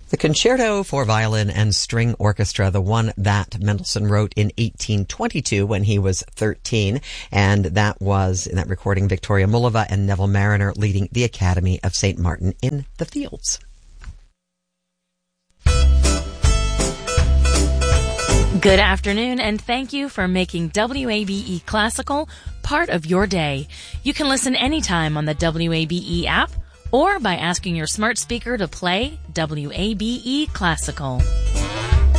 The Concerto for Violin and String Orchestra, the one that Mendelssohn wrote in 1822 when he was 13, and that was, in that recording, Victoria Mullova and Neville Marriner leading the Academy of St. Martin in the Fields. Good afternoon, and thank you for making WABE Classical part of your day. You can listen anytime on the WABE app or by asking your smart speaker to play WABE Classical.